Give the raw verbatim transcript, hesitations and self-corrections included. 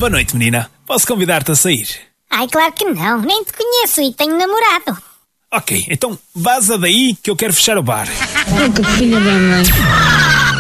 Boa noite, menina. Posso convidar-te a sair? Ai, claro que não. Nem te conheço e tenho namorado. Ok, então vaza daí que eu quero fechar o bar. Que filha da mãe.